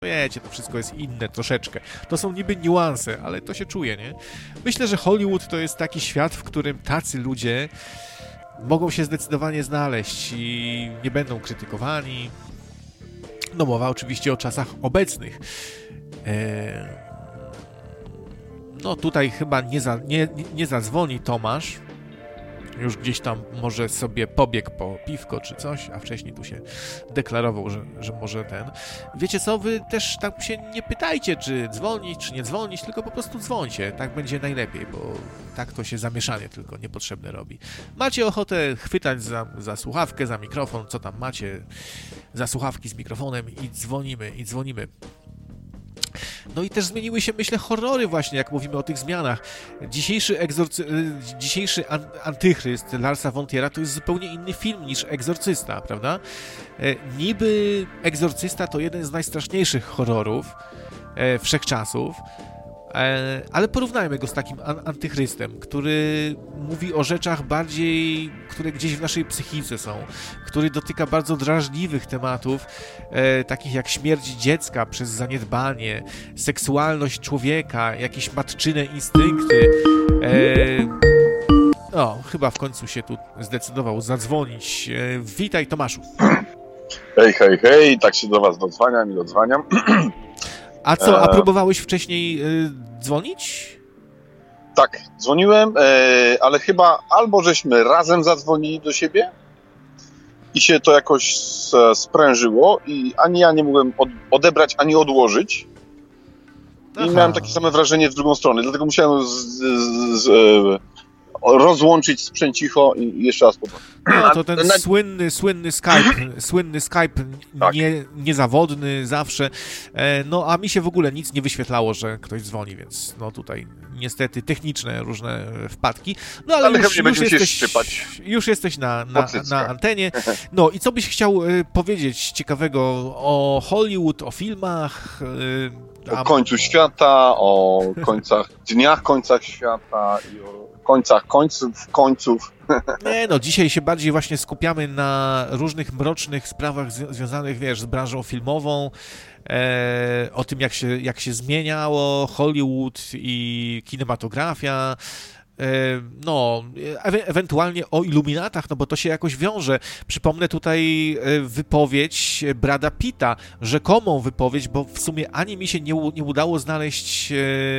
wiecie, to wszystko jest inne troszeczkę. To są niby niuanse, ale to się czuje, nie? Myślę, że Hollywood to jest taki świat, w którym tacy ludzie mogą się zdecydowanie znaleźć i nie będą krytykowani. No mowa oczywiście o czasach obecnych. No tutaj chyba nie zadzwoni Tomasz. Już gdzieś tam może sobie pobiegł po piwko czy coś, a wcześniej tu się deklarował, że może ten. Wiecie co, wy też tak się nie pytajcie, czy dzwonić, czy nie dzwonić, tylko po prostu dzwońcie. Tak będzie najlepiej, bo tak to się zamieszanie tylko niepotrzebne robi. Macie ochotę chwytać za słuchawkę, za mikrofon, co tam macie, za słuchawki z mikrofonem i dzwonimy. No i też zmieniły się, myślę, horrory właśnie, jak mówimy o tych zmianach. Dzisiejszy Antychryst Larsa von Triera to jest zupełnie inny film niż Egzorcysta, prawda? Niby Egzorcysta to jeden z najstraszniejszych horrorów wszechczasów, ale porównajmy go z takim Antychrystem, który mówi o rzeczach bardziej, które gdzieś w naszej psychice są, który dotyka bardzo drażliwych tematów, takich jak śmierć dziecka przez zaniedbanie, seksualność człowieka, jakieś matczyne instynkty. Chyba w końcu się tu zdecydował zadzwonić. Witaj, Tomaszu. Hej, tak się do was dodzwaniam. A co, a próbowałeś wcześniej dzwonić? Tak, dzwoniłem, ale chyba albo żeśmy razem zadzwonili do siebie i się to jakoś sprężyło i ani ja nie mogłem odebrać, ani odłożyć. I miałem takie same wrażenie w drugą stronę, dlatego musiałem rozłączyć sprzęcicho i jeszcze raz popatrzeć. No to ten słynny Skype tak. Niezawodny zawsze. No a mi się w ogóle nic nie wyświetlało, że ktoś dzwoni, więc no tutaj niestety techniczne różne wpadki. No ale już jesteś na antenie. No i co byś chciał powiedzieć ciekawego o Hollywood, o filmach? O końcu świata, o dniach końcach świata i o końcach końców. Nie, no dzisiaj się bardziej właśnie skupiamy na różnych mrocznych sprawach związanych, z branżą filmową, o tym jak się zmieniało Hollywood i kinematografia, ewentualnie o iluminatach, no bo to się jakoś wiąże. Przypomnę tutaj wypowiedź Brada Pitta, rzekomą wypowiedź, bo w sumie ani mi się nie udało znaleźć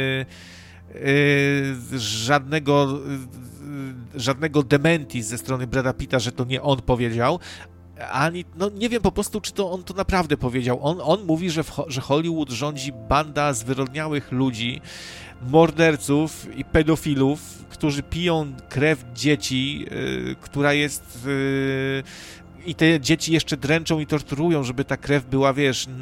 żadnego dementi ze strony Brada Pitta, że to nie on powiedział, ani, no nie wiem po prostu, czy to on to naprawdę powiedział. On mówi, że Hollywood rządzi banda zwyrodniałych ludzi, morderców i pedofilów, którzy piją krew dzieci, która jest... I te dzieci jeszcze dręczą i torturują, żeby ta krew była,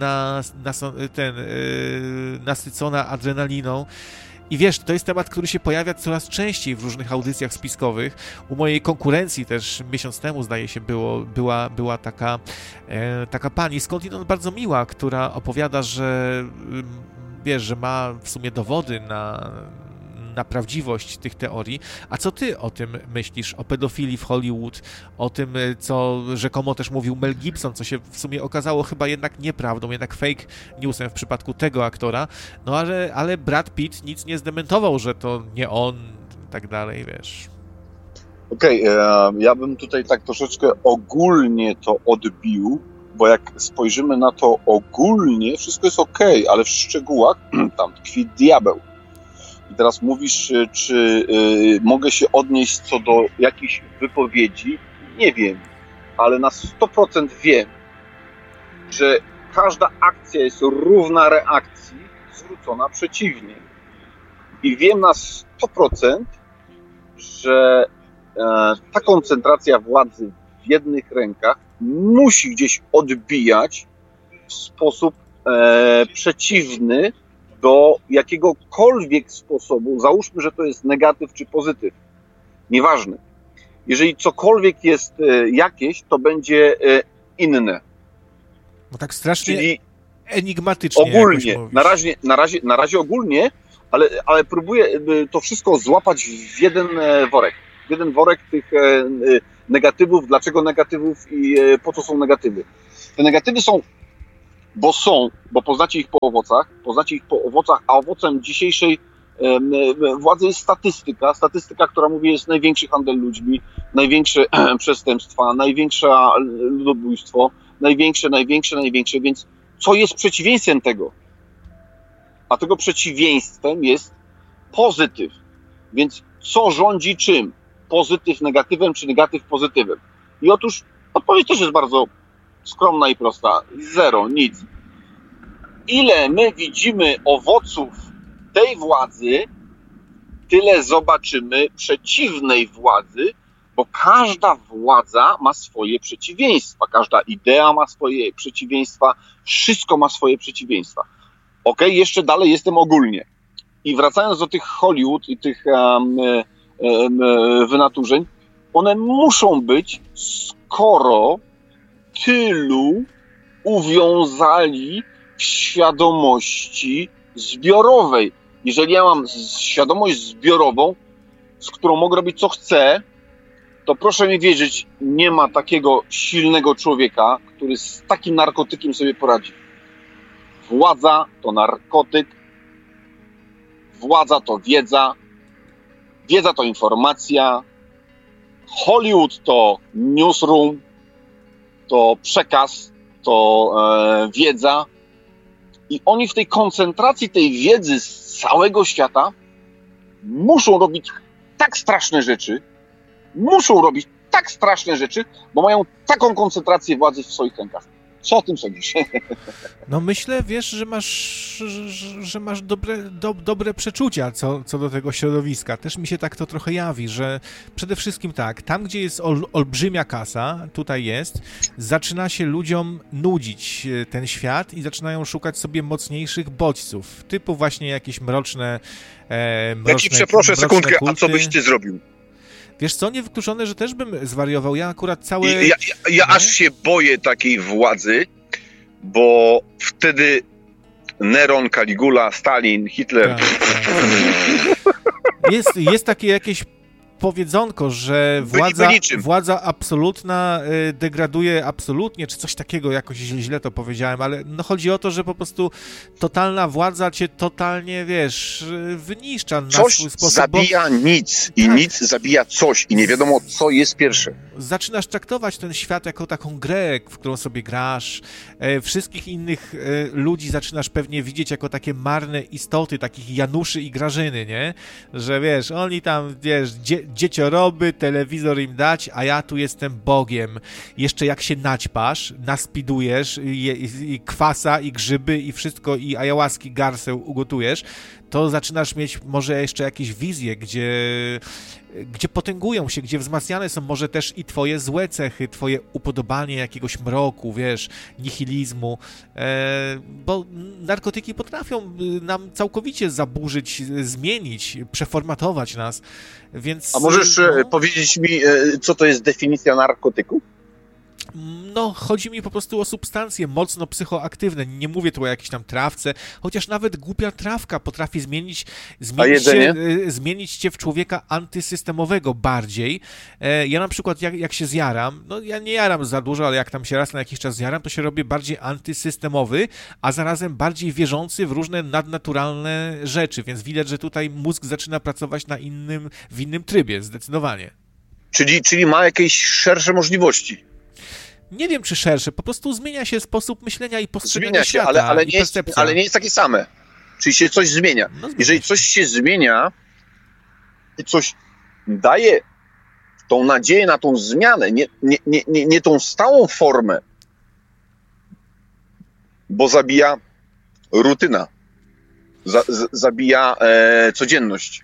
nasycona adrenaliną. I to jest temat, który się pojawia coraz częściej w różnych audycjach spiskowych. U mojej konkurencji też miesiąc temu, zdaje się, była taka pani, skądinąd bardzo miła, która opowiada, że że ma w sumie dowody na prawdziwość tych teorii. A co ty o tym myślisz? O pedofilii w Hollywood? O tym, co rzekomo też mówił Mel Gibson, co się w sumie okazało chyba jednak nieprawdą, jednak fake newsem w przypadku tego aktora. No ale Brad Pitt nic nie zdementował, że to nie on, tak dalej, Okej, ja bym tutaj tak troszeczkę ogólnie to odbił, bo jak spojrzymy na to ogólnie, wszystko jest okej, ale w szczegółach tam tkwi diabeł. I teraz mówisz, czy mogę się odnieść co do jakichś wypowiedzi? Nie wiem, ale na 100% wiem, że każda akcja jest równa reakcji zwrócona przeciwnie. I wiem na 100%, że ta koncentracja władzy w jednych rękach musi gdzieś odbijać w sposób przeciwny do jakiegokolwiek sposobu, załóżmy, że to jest negatyw czy pozytyw, nieważne. Jeżeli cokolwiek jest jakieś, to będzie inne. No tak strasznie czyli enigmatycznie. Ogólnie, na razie ogólnie, ale próbuję to wszystko złapać w jeden worek. W jeden worek tych negatywów, dlaczego negatywów i po co są negatywy. Te negatywy są bo poznacie ich po owocach, a owocem dzisiejszej władzy jest statystyka, która mówi, jest największy handel ludźmi, największe przestępstwa, największe ludobójstwo, największe, więc co jest przeciwieństwem tego? A tego przeciwieństwem jest pozytyw. Więc co rządzi czym? Pozytyw negatywem, czy negatyw pozytywem? I otóż odpowiedź też jest bardzo skromna i prosta. Zero, nic. Ile my widzimy owoców tej władzy, tyle zobaczymy przeciwnej władzy, bo każda władza ma swoje przeciwieństwa, każda idea ma swoje przeciwieństwa, wszystko ma swoje przeciwieństwa. Okej, jeszcze dalej jestem ogólnie. I wracając do tych Hollywood i tych wynaturzeń, one muszą być, skoro tylu uwiązali w świadomości zbiorowej. Jeżeli ja mam świadomość zbiorową, z którą mogę robić co chcę, to proszę mi wierzyć, nie ma takiego silnego człowieka, który z takim narkotykiem sobie poradzi. Władza to narkotyk, władza to wiedza, wiedza to informacja, Hollywood to newsroom, to przekaz, to wiedza. I oni w tej koncentracji tej wiedzy z całego świata muszą robić tak straszne rzeczy, bo mają taką koncentrację władzy w swoich rękach. Co o tym sądzisz? No myślę, wiesz, że masz dobre przeczucia co do tego środowiska. Też mi się tak to trochę jawi, że przede wszystkim tak, tam gdzie jest olbrzymia kasa, tutaj jest, zaczyna się ludziom nudzić ten świat i zaczynają szukać sobie mocniejszych bodźców, typu właśnie jakieś mroczne Ja ci przeproszę sekundkę, kulty. A co byś ty zrobił? Wiesz co, niewykluczone, że też bym zwariował. Ja akurat Ja aż się boję takiej władzy, bo wtedy Neron, Caligula, Stalin, Hitler... Tak. Jest takie jakieś powiedzonko, że władza absolutna degraduje absolutnie, czy coś takiego, jakoś źle to powiedziałem, ale no chodzi o to, że po prostu totalna władza cię totalnie, wiesz, wyniszcza na coś swój sposób. Zabija nic i nic zabija coś i nie wiadomo, co jest pierwsze. Zaczynasz traktować ten świat jako taką grę, w którą sobie grasz. Wszystkich innych ludzi zaczynasz pewnie widzieć jako takie marne istoty, takich Januszy i Grażyny, nie? Że wiesz, oni tam, wiesz, dziecioroby, telewizor im dać, a ja tu jestem Bogiem. Jeszcze jak się naćpasz, naspidujesz, i kwasa, i grzyby, i wszystko, i ayahuaski, garseł ugotujesz, to zaczynasz mieć może jeszcze jakieś wizje, gdzie potęgują się, gdzie wzmacniane są może też i twoje złe cechy, twoje upodobanie jakiegoś mroku, wiesz, nihilizmu, bo narkotyki potrafią nam całkowicie zaburzyć, zmienić, przeformatować nas, więc... A możesz powiedzieć mi, co to jest definicja narkotyku? No, chodzi mi po prostu o substancje mocno psychoaktywne. Nie mówię tu o jakiejś tam trawce, chociaż nawet głupia trawka potrafi zmienić cię w człowieka antysystemowego bardziej. Ja na przykład jak się zjaram, no ja nie jaram za dużo, ale jak tam się raz na jakiś czas zjaram, to się robię bardziej antysystemowy, a zarazem bardziej wierzący w różne nadnaturalne rzeczy, więc widać, że tutaj mózg zaczyna pracować w innym trybie, zdecydowanie. Czyli ma jakieś szersze możliwości. Nie wiem, czy szersze, po prostu zmienia się sposób myślenia i postrzegania świata, ale nie jest takie same. Czyli się coś zmienia. No, jeżeli coś się zmienia i coś daje tą nadzieję na tą zmianę, nie tą stałą formę, bo zabija rutyna, zabija codzienność,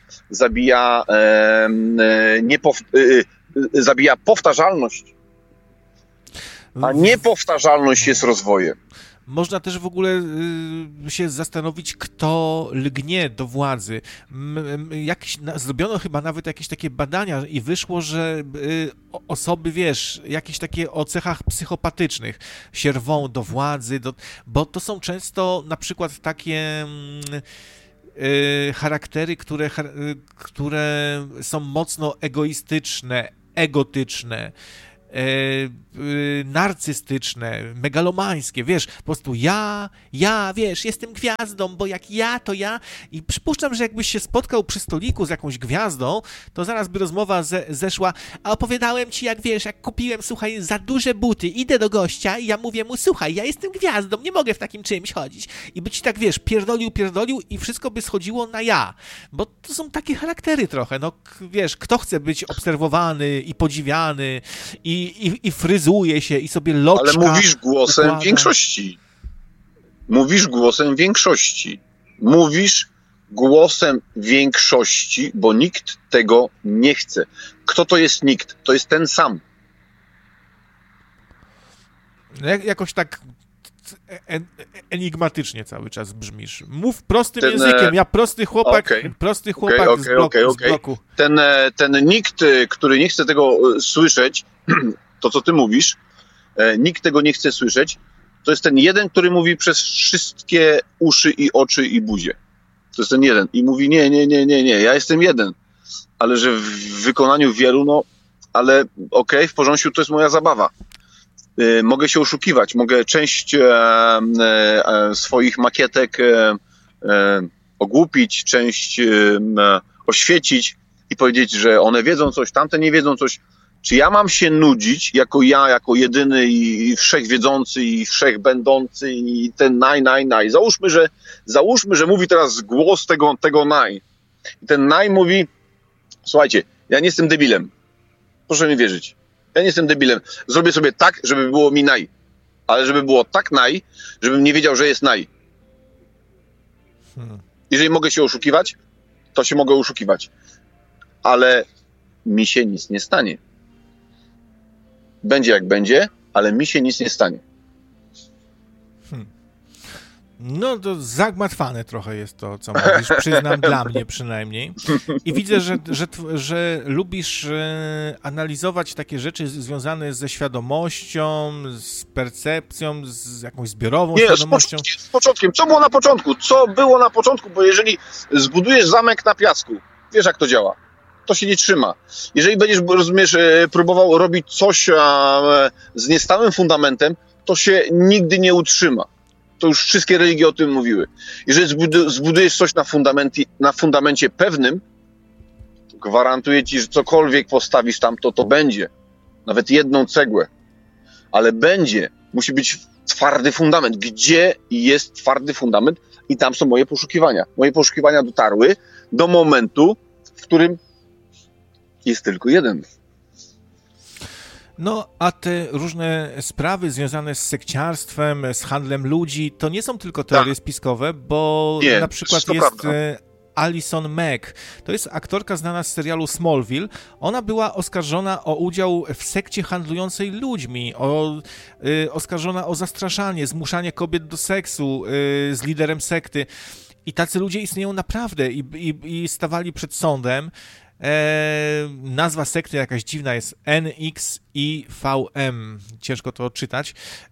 zabija powtarzalność. A niepowtarzalność jest rozwojem. Można też w ogóle się zastanowić, kto lgnie do władzy. Zrobiono chyba nawet jakieś takie badania i wyszło, że osoby, wiesz, jakieś takie o cechach psychopatycznych się rwą do władzy, bo to są często na przykład takie charaktery, które są mocno egoistyczne, egotyczne, narcystyczne, megalomańskie, wiesz, po prostu ja, wiesz, jestem gwiazdą, bo jak ja, to ja i przypuszczam, że jakbyś się spotkał przy stoliku z jakąś gwiazdą, to zaraz by rozmowa zeszła, a opowiadałem ci, jak wiesz, jak kupiłem, słuchaj, za duże buty, idę do gościa i ja mówię mu, słuchaj, ja jestem gwiazdą, nie mogę w takim czymś chodzić i by ci tak, wiesz, pierdolił i wszystko by schodziło na ja, bo to są takie charaktery trochę, no, wiesz, kto chce być obserwowany i podziwiany i fryzuje się i sobie loczka ale mówisz głosem układa. większości. Mówisz głosem większości. Mówisz głosem większości, bo nikt tego nie chce. Kto to jest nikt? To jest ten sam. Jakoś tak enigmatycznie cały czas brzmisz. Mów prostym językiem. Ja prosty chłopak, z bloku. Ten nikt, który nie chce tego słyszeć, to co ty mówisz, nikt tego nie chce słyszeć, to jest ten jeden, który mówi przez wszystkie uszy i oczy i buzię. To jest ten jeden. I mówi nie, ja jestem jeden. Ale że w wykonaniu wielu, no, ale okej, w porządku, to jest moja zabawa. Mogę się oszukiwać, mogę część swoich makietek ogłupić, część oświecić i powiedzieć, że one wiedzą coś, tamte nie wiedzą coś. Czy ja mam się nudzić jako jedyny i wszechwiedzący i wszechbędący i ten naj. Załóżmy, że mówi teraz głos tego naj. I ten naj mówi, słuchajcie, ja nie jestem debilem. Proszę mi wierzyć. Ja nie jestem debilem. Zrobię sobie tak, żeby było mi naj. Ale żeby było tak naj, żebym nie wiedział, że jest naj. Jeżeli mogę się oszukiwać, to się mogę oszukiwać. Ale mi się nic nie stanie. Będzie jak będzie, ale mi się nic nie stanie. No to zagmatwane trochę jest to, co mówisz, przyznam, dla mnie przynajmniej. I widzę, że lubisz analizować takie rzeczy związane ze świadomością, z percepcją, z jakąś zbiorową świadomością. Z początkiem. Co było na początku? Co było na początku? Bo jeżeli zbudujesz zamek na piasku, wiesz jak to działa. To się nie trzyma. Jeżeli będziesz, rozumiesz, próbował robić coś z niestałym fundamentem, to się nigdy nie utrzyma. To już wszystkie religie o tym mówiły. Jeżeli zbudujesz coś na fundamencie pewnym, to gwarantuję ci, że cokolwiek postawisz tam, to będzie. Nawet jedną cegłę. Ale będzie. Musi być twardy fundament. Gdzie jest twardy fundament? I tam są moje poszukiwania. Moje poszukiwania dotarły do momentu, w którym jest tylko jeden. No, a te różne sprawy związane z sekciarstwem, z handlem ludzi, to nie są tylko teorie spiskowe, bo na przykład jest Alison Mack. To jest aktorka znana z serialu Smallville. Ona była oskarżona o udział w sekcie handlującej ludźmi, oskarżona o zastraszanie, zmuszanie kobiet do seksu z liderem sekty. I tacy ludzie istnieją naprawdę i stawali przed sądem. Nazwa sekty jakaś dziwna jest NXIVM, ciężko to odczytać.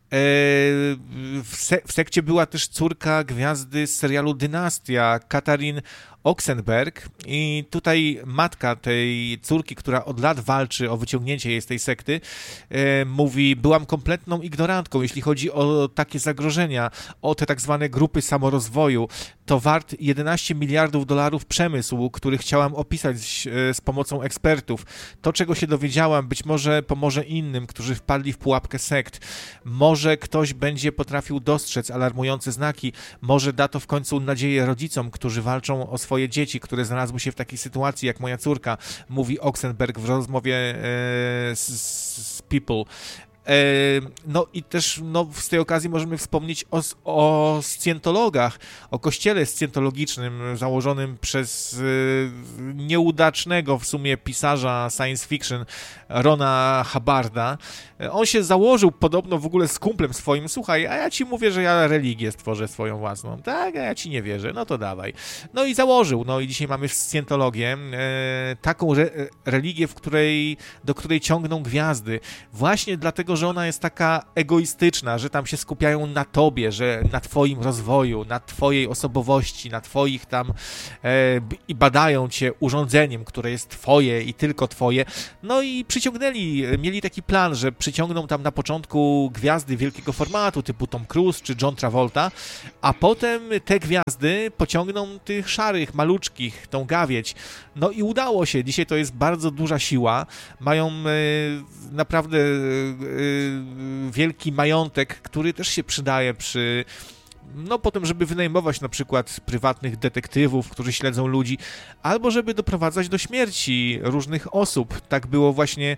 W sekcie była też córka gwiazdy z serialu Dynastia, Katharine Oxenberg, i tutaj matka tej córki, która od lat walczy o wyciągnięcie jej z tej sekty, mówi: byłam kompletną ignorantką, jeśli chodzi o takie zagrożenia, o te tak zwane grupy samorozwoju. To wart 11 miliardów dolarów przemysł, który chciałam opisać z pomocą ekspertów. To, czego się dowiedziałam, być może pomoże innym, którzy wpadli w pułapkę sekt. Może ktoś będzie potrafił dostrzec alarmujące znaki, może da to w końcu nadzieję rodzicom, którzy walczą o swoje dzieci, które znalazły się w takiej sytuacji jak moja córka, mówi Oxenberg w rozmowie z People. No i też z tej okazji możemy wspomnieć o scjentologach, o kościele scjentologicznym założonym przez nieudacznego w sumie pisarza science fiction Rona Hubbarda. On się założył podobno w ogóle z kumplem swoim: słuchaj, a ja ci mówię, że ja religię stworzę swoją własną. Tak, a ja ci nie wierzę, no to dawaj. No i założył, i dzisiaj mamy scjentologię, taką religię, do której ciągną gwiazdy. Właśnie dlatego, to, że ona jest taka egoistyczna, że tam się skupiają na tobie, że na twoim rozwoju, na twojej osobowości, na twoich tam i badają cię urządzeniem, które jest twoje i tylko twoje. No i mieli taki plan, że przyciągną tam na początku gwiazdy wielkiego formatu, typu Tom Cruise czy John Travolta, a potem te gwiazdy pociągną tych szarych, maluczkich, tą gawieć. No i udało się. Dzisiaj to jest bardzo duża siła. Mają naprawdę wielki majątek, który też się przydaje potem, żeby wynajmować na przykład prywatnych detektywów, którzy śledzą ludzi, albo żeby doprowadzać do śmierci różnych osób. Tak było właśnie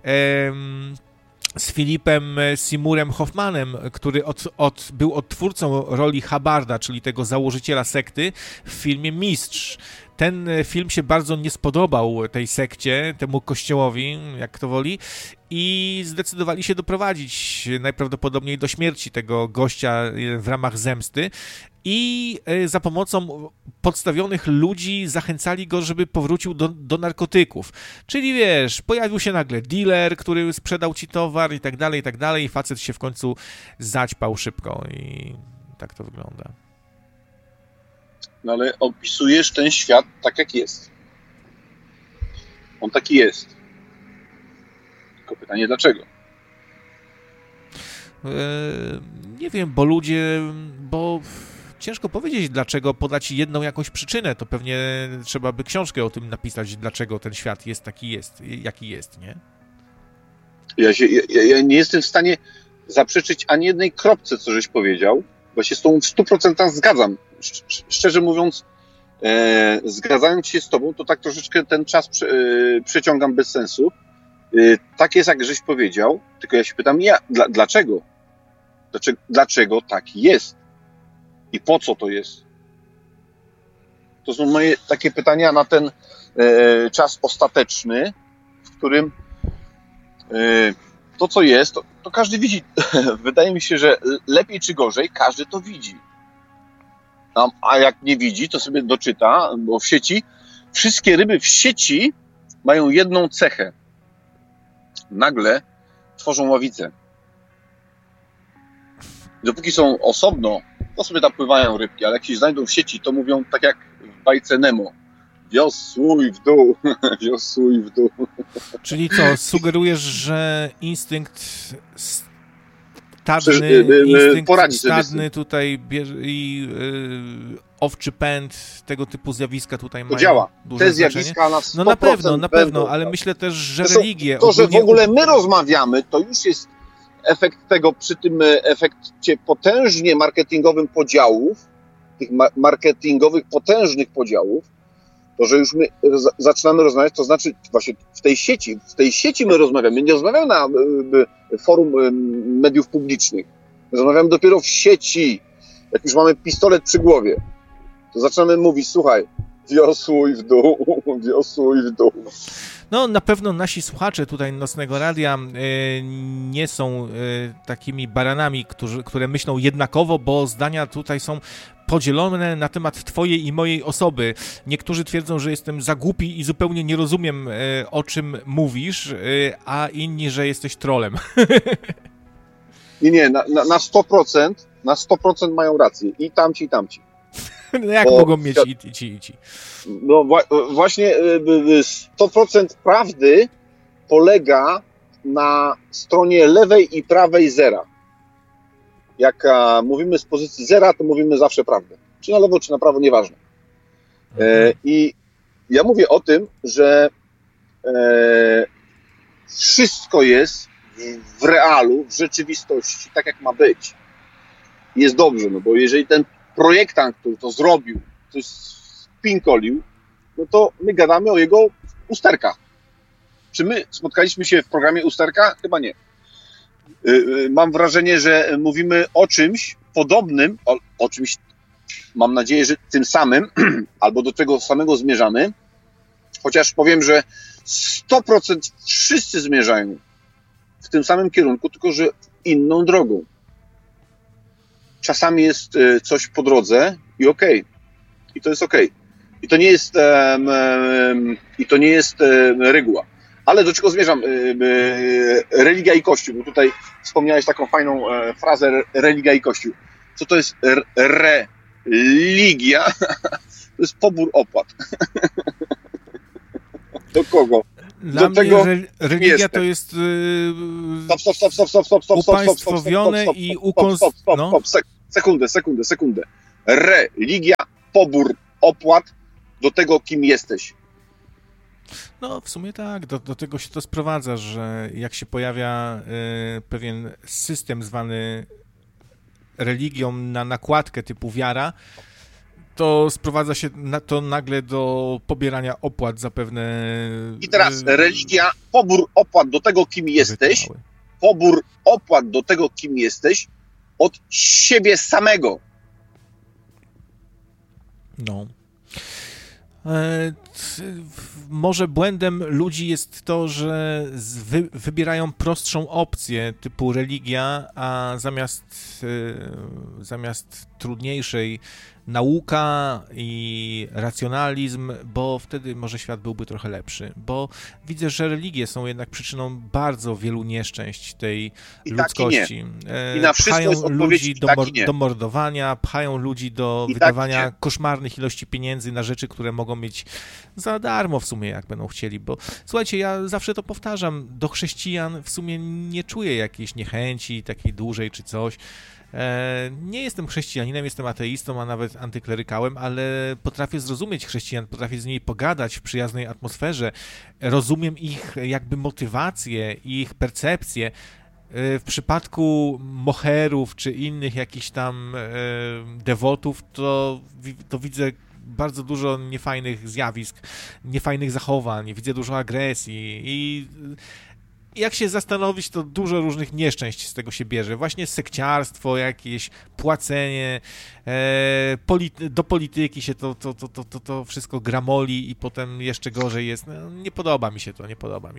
z Philipem Seymourem Hoffmanem, który był odtwórcą roli Hubbarda, czyli tego założyciela sekty w filmie Mistrz. Ten film się bardzo nie spodobał tej sekcie, temu kościołowi, jak kto woli, i zdecydowali się doprowadzić najprawdopodobniej do śmierci tego gościa w ramach zemsty i za pomocą podstawionych ludzi zachęcali go, żeby powrócił do narkotyków. Czyli wiesz, pojawił się nagle dealer, który sprzedał ci towar i tak dalej, i facet się w końcu zaćpał szybko i tak to wygląda. No ale opisujesz ten świat tak, jak jest. On taki jest. Tylko pytanie, dlaczego? Nie wiem, bo ciężko powiedzieć, dlaczego, podać jedną jakąś przyczynę. To pewnie trzeba by książkę o tym napisać, dlaczego ten świat jest taki jaki jest, nie? Ja nie jestem w stanie zaprzeczyć ani jednej kropce, co żeś powiedział, bo się z tą w 100% zgadzam. Szczerze mówiąc, zgadzając się z tobą, to tak troszeczkę ten czas przeciągam bez sensu. Tak jest, jak żeś powiedział, tylko ja się pytam, dlaczego? Dlaczego tak jest? I po co to jest? To są moje takie pytania na ten czas ostateczny, w którym to, co jest, to każdy widzi. Wydaje mi się, że lepiej czy gorzej, każdy to widzi. A jak nie widzi, to sobie doczyta, bo w sieci, wszystkie ryby w sieci mają jedną cechę. Nagle tworzą ławicę. Dopóki są osobno, to sobie tam pływają rybki, ale jak się znajdą w sieci, to mówią tak jak w bajce Nemo. Wiosłuj w dół, wiosłuj w dół. Czyli co, sugerujesz, że instynkt stadny tutaj i owczy pęd, tego typu zjawiska tutaj mają działa. duże Te znaczenie. zjawiska na 100% No na pewno, ale myślę też, że religie... To, że w ogóle my rozmawiamy, to już jest efekt tego, przy tym efekcie potężnie marketingowym podziałów, tych marketingowych potężnych podziałów, to, że już my zaczynamy rozmawiać, to znaczy właśnie w tej sieci my rozmawiamy. My nie rozmawiamy na forum mediów publicznych. My rozmawiamy dopiero w sieci. Jak już mamy pistolet przy głowie, to zaczynamy mówić, słuchaj, wiosłuj w dół, wiosłuj w dół. No na pewno nasi słuchacze tutaj Nocnego Radia nie są takimi baranami, które myślą jednakowo, bo zdania tutaj są podzielone na temat twojej i mojej osoby. Niektórzy twierdzą, że jestem za głupi i zupełnie nie rozumiem, o czym mówisz, a inni, że jesteś trolem. Nie, na 100% mają rację. I tamci, i tamci. No jak mogą mieć i ci? No właśnie 100% prawdy polega na stronie lewej i prawej zera. Jak mówimy z pozycji zera, to mówimy zawsze prawdę. Czy na lewo, czy na prawo, nieważne. I ja mówię o tym, że wszystko jest w realu, w rzeczywistości, tak jak ma być. Jest dobrze, no bo jeżeli ten projektant, który to zrobił, coś spinkolił, no to my gadamy o jego usterkach. Czy my spotkaliśmy się w programie Usterka? Chyba nie. Mam wrażenie, że mówimy o czymś podobnym, o czymś, mam nadzieję, że tym samym, albo do tego samego zmierzamy, chociaż powiem, że 100% wszyscy zmierzają w tym samym kierunku, tylko że inną drogą. Czasami jest coś po drodze i okej. I to jest okej. I to nie jest reguła. Ale do czego zmierzam? Religia i Kościół, bo tutaj wspomniałeś taką fajną frazę religia i Kościół. Co to jest religia? To jest pobór opłat. Do kogo? Dla mnie religia to jest upaństwowione i Sekundę. Religia, pobór opłat do tego, kim jesteś. No, w sumie tak, do tego się to sprowadza, że jak się pojawia pewien system zwany religią na nakładkę typu wiara, to sprowadza się to nagle do pobierania opłat za pewne... I teraz religia, pobór opłat do tego, kim jesteś, pobór opłat do tego, kim jesteś od siebie samego. No. Może błędem ludzi jest to, że wybierają prostszą opcję typu religia, a zamiast trudniejszej nauka i racjonalizm, bo wtedy może świat byłby trochę lepszy. Bo widzę, że religie są jednak przyczyną bardzo wielu nieszczęść tej ludzkości. I na wszystko pchają jest ludzi tak do mordowania, pchają ludzi do wydawania koszmarnych ilości pieniędzy na rzeczy, które mogą mieć za darmo w sumie, jak będą chcieli. Bo słuchajcie, ja zawsze to powtarzam, do chrześcijan w sumie nie czuję jakiejś niechęci takiej dużej czy coś. Nie jestem chrześcijaninem, jestem ateistą, a nawet antyklerykałem, ale potrafię zrozumieć chrześcijan, potrafię z nimi pogadać w przyjaznej atmosferze, rozumiem ich jakby motywacje, ich percepcje. W przypadku moherów czy innych jakichś tam dewotów, to widzę bardzo dużo niefajnych zjawisk, niefajnych zachowań, widzę dużo agresji i jak się zastanowić, to dużo różnych nieszczęść z tego się bierze. Właśnie sekciarstwo, jakieś płacenie, do polityki się to wszystko gramoli i potem jeszcze gorzej jest. No, nie podoba mi się to.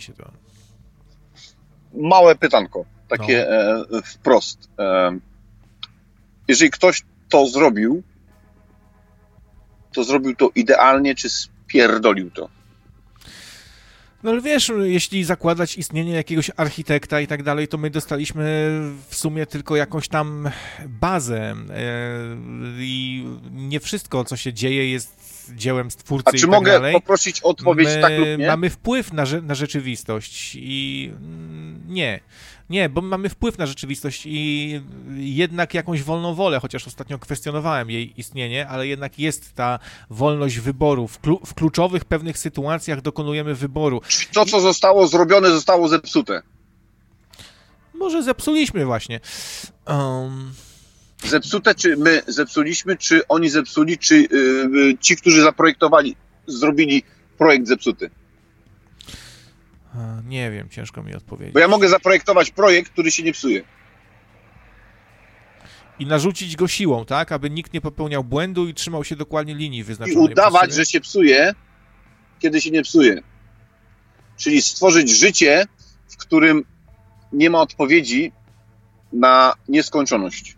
Małe pytanko, takie wprost. Jeżeli ktoś to zrobił to idealnie, czy spierdolił to? No ale wiesz, jeśli zakładać istnienie jakiegoś architekta i tak dalej, to my dostaliśmy w sumie tylko jakąś tam bazę i nie wszystko, co się dzieje, jest dziełem stwórcy. A czy mogę poprosić o odpowiedź tak lub nie? Mamy wpływ na rzeczywistość i nie, bo mamy wpływ na rzeczywistość i jednak jakąś wolną wolę, chociaż ostatnio kwestionowałem jej istnienie, ale jednak jest ta wolność wyboru. W kluczowych pewnych sytuacjach dokonujemy wyboru. Czyli to, co zostało zrobione, zostało zepsute. Może zepsuliśmy właśnie. Zepsute, czy my zepsuliśmy, czy oni zepsuli, czy ci, którzy zaprojektowali, zrobili projekt zepsuty? Nie wiem, ciężko mi odpowiedzieć. Bo ja mogę zaprojektować projekt, który się nie psuje. I narzucić go siłą, tak? Aby nikt nie popełniał błędu i trzymał się dokładnie linii wyznaczonej. I udawać, że się psuje, kiedy się nie psuje. Czyli stworzyć życie, w którym nie ma odpowiedzi na nieskończoność.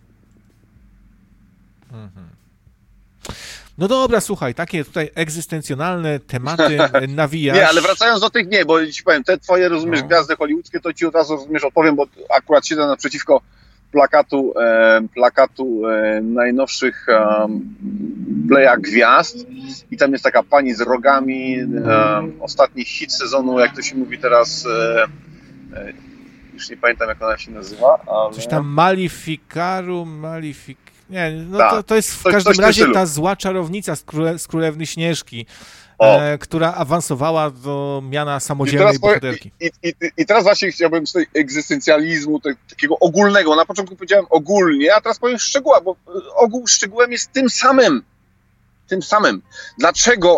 Mhm. No dobra, słuchaj, takie tutaj egzystencjonalne tematy nawijasz. Nie, ale wracając do tych, bo ci powiem, te twoje, rozumiesz, gwiazdy hollywoodzkie, to ci od razu, rozumiesz, odpowiem, bo akurat siedzę naprzeciwko plakatu najnowszych Playa Gwiazd i tam jest taka pani z rogami, ostatni hit sezonu, jak to się mówi teraz, już nie pamiętam, jak ona się nazywa, ale... Coś tam Nie, no to jest w każdym razie ta zła czarownica z Królewny Śnieżki, która awansowała do miana samodzielnej bohaterki. I teraz właśnie chciałbym z tej egzystencjalizmu, takiego ogólnego, na początku powiedziałem ogólnie, a teraz powiem szczegóła, bo ogół szczegółem jest tym samym. Dlaczego?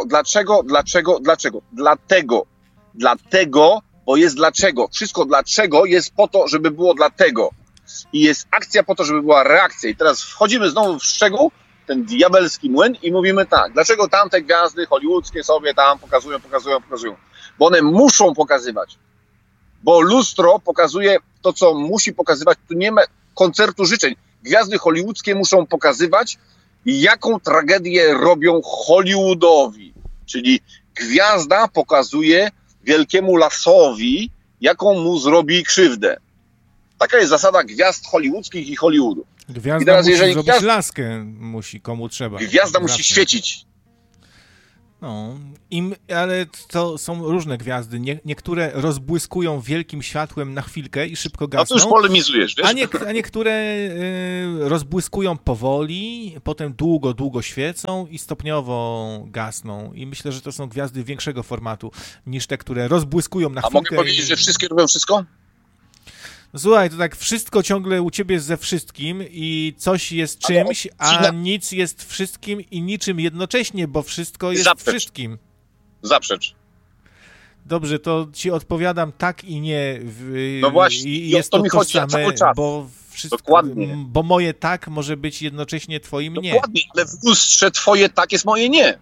Dlatego, bo jest dlaczego. Wszystko dlaczego jest po to, żeby było dlatego. I jest akcja po to, żeby była reakcja. I teraz wchodzimy znowu w szczegół, ten diabelski młyn i mówimy tak, dlaczego tamte gwiazdy hollywoodzkie sobie tam pokazują? Bo one muszą pokazywać. Bo lustro pokazuje to, co musi pokazywać. Tu nie ma koncertu życzeń. Gwiazdy hollywoodzkie muszą pokazywać, jaką tragedię robią Hollywoodowi. Czyli gwiazda pokazuje, wielkiemu lasowi, jaką mu zrobi krzywdę. Taka jest zasada gwiazd hollywoodzkich i Hollywoodu. Gwiazda teraz, musi jeżeli zrobić laskę, musi komu trzeba. Gwiazda musi świecić. No, ale to są różne gwiazdy. Niektóre rozbłyskują wielkim światłem na chwilkę i szybko gasną. A to już polemizujesz, wiesz? A niektóre rozbłyskują powoli, potem długo, długo świecą i stopniowo gasną. I myślę, że to są gwiazdy większego formatu niż te, które rozbłyskują na chwilkę. A mogę powiedzieć, że wszystkie robią wszystko? Słuchaj, to tak wszystko ciągle u ciebie jest ze wszystkim i coś jest czymś, a nic jest wszystkim i niczym jednocześnie, bo wszystko jest wszystkim. Zaprzecz. Dobrze, to ci odpowiadam tak i nie. No właśnie, i jest to tożsame, cały czas. Bo wszystko, dokładnie. Bo moje tak może być jednocześnie twoim nie. Dokładnie, ale w lustrze twoje tak jest moje nie.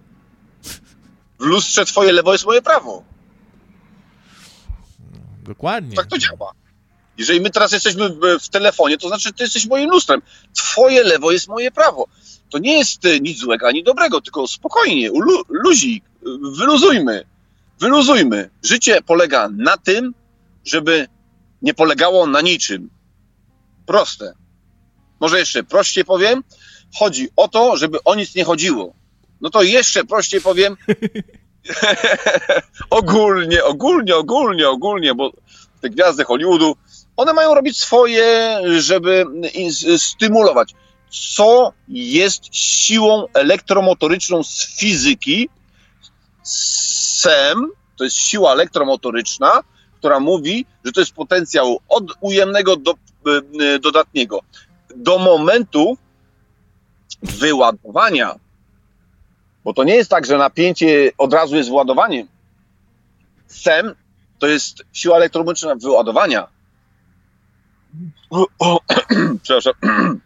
W lustrze twoje lewo jest moje prawo. Dokładnie. Tak to działa. Jeżeli my teraz jesteśmy w telefonie, to znaczy, że ty jesteś moim lustrem. Twoje lewo jest moje prawo. To nie jest nic złego ani dobrego, tylko spokojnie, luzik, wyluzujmy. Życie polega na tym, żeby nie polegało na niczym. Proste. Może jeszcze prościej powiem, chodzi o to, żeby o nic nie chodziło. No to jeszcze prościej powiem, ogólnie, bo te gwiazdy Hollywoodu, one mają robić swoje, żeby stymulować. Co jest siłą elektromotoryczną z fizyki? SEM, to jest siła elektromotoryczna, która mówi, że to jest potencjał od ujemnego do dodatniego. Do momentu wyładowania. Bo to nie jest tak, że napięcie od razu jest wyładowaniem. SEM to jest siła elektromotoryczna wyładowania. Przepraszam.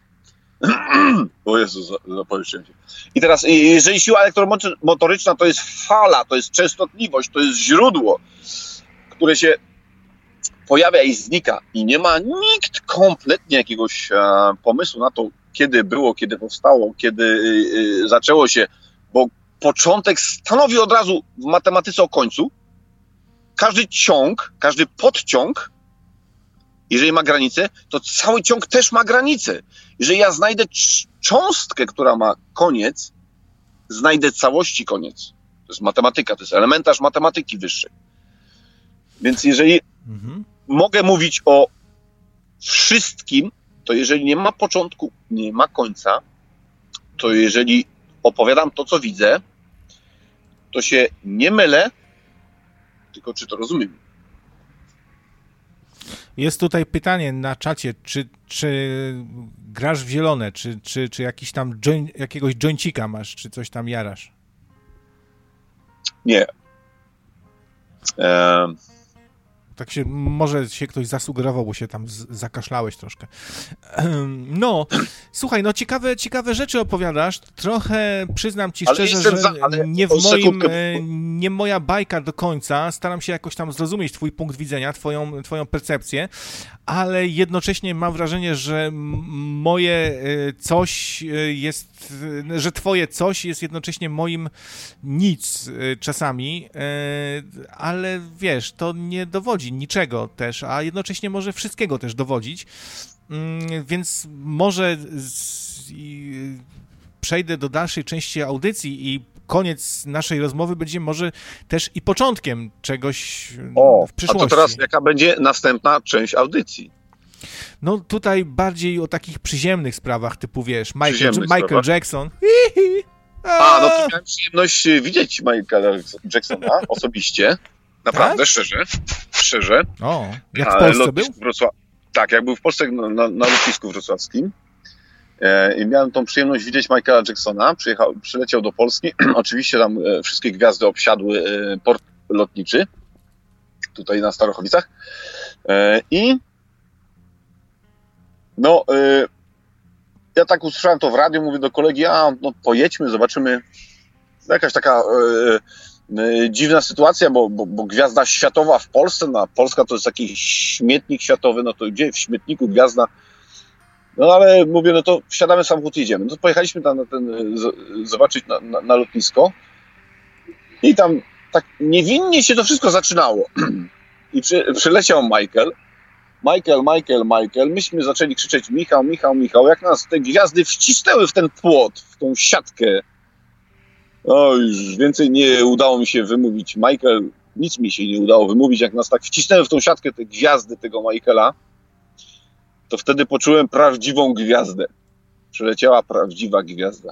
O Jezu, zapowietrzyłem się. I teraz, jeżeli siła elektromotoryczna to jest fala, to jest częstotliwość, to jest źródło, które się pojawia i znika i nie ma nikt kompletnie jakiegoś pomysłu na to, kiedy było, kiedy powstało, kiedy zaczęło się, bo początek stanowi od razu w matematyce o końcu. Każdy ciąg, każdy podciąg, jeżeli ma granicę, to cały ciąg też ma granicę. Jeżeli ja znajdę cząstkę, która ma koniec, znajdę całości koniec. To jest matematyka, to jest elementarz matematyki wyższej. Więc jeżeli mogę mówić o wszystkim, to jeżeli nie ma początku, nie ma końca, to jeżeli opowiadam to, co widzę, to się nie mylę, tylko czy to rozumiem. Jest tutaj pytanie na czacie, czy grasz w zielone, czy jakiś tam jakiegoś joincika masz, czy coś tam jarasz? Nie. Tak się, może się ktoś zasugerował, bo się tam zakaszlałeś troszkę. No, słuchaj, no ciekawe rzeczy opowiadasz. Trochę przyznam ci szczerze, że nie moja bajka do końca. Staram się jakoś tam zrozumieć twój punkt widzenia, twoją percepcję, ale jednocześnie mam wrażenie, że moje coś jest, że twoje coś jest jednocześnie moim nic czasami, ale wiesz, to nie dowodzi niczego też, a jednocześnie może wszystkiego też dowodzić, więc może przejdę do dalszej części audycji i koniec naszej rozmowy będzie może też i początkiem czegoś w przyszłości. A to teraz jaka będzie następna część audycji? No tutaj bardziej o takich przyziemnych sprawach, typu wiesz, Michael Jackson. No to miałem przyjemność widzieć Michaela Jacksona osobiście. Naprawdę, tak? Szczerze. O, jak w Polsce był? Tak, jak był w Polsce na lotnisku wrocławskim. I miałem tą przyjemność widzieć Michaela Jacksona. Przyleciał do Polski. Oczywiście tam wszystkie gwiazdy obsiadły port lotniczy. Tutaj na Starochowicach. Ja tak usłyszałem to w radiu, mówię do kolegi, pojedźmy, zobaczymy. Jakaś taka dziwna sytuacja, bo gwiazda światowa w Polsce, Polska to jest taki śmietnik światowy, no to gdzie w śmietniku gwiazda? No ale mówię, no to wsiadamy w samochód i jedziemy. No to pojechaliśmy tam zobaczyć na lotnisko i tam tak niewinnie się to wszystko zaczynało. I przyleciał Michael. Myśmy zaczęli krzyczeć Michał. Jak nas te gwiazdy wcisnęły w ten płot, w tą siatkę. O, już więcej nie udało mi się wymówić. Michael, nic mi się nie udało wymówić. Jak nas tak wcisnęły w tą siatkę te gwiazdy tego Michaela, to wtedy poczułem prawdziwą gwiazdę. Przyleciała prawdziwa gwiazda.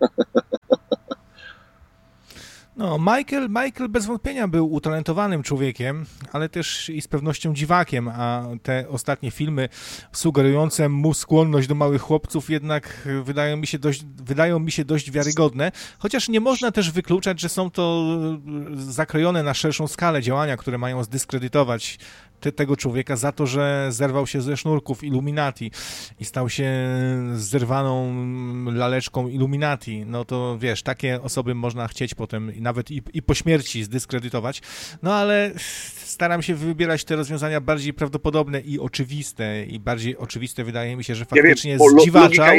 No, Michael bez wątpienia był utalentowanym człowiekiem, ale też i z pewnością dziwakiem, a te ostatnie filmy sugerujące mu skłonność do małych chłopców jednak wydają mi się dość wiarygodne, chociaż nie można też wykluczać, że są to zakrojone na szerszą skalę działania, które mają zdyskredytować tego człowieka za to, że zerwał się ze sznurków Illuminati i stał się zerwaną laleczką Illuminati. No to wiesz, takie osoby można chcieć potem nawet i po śmierci zdyskredytować. No ale staram się wybierać te rozwiązania bardziej prawdopodobne i oczywiste. I bardziej oczywiste wydaje mi się, że faktycznie zdziwaczał.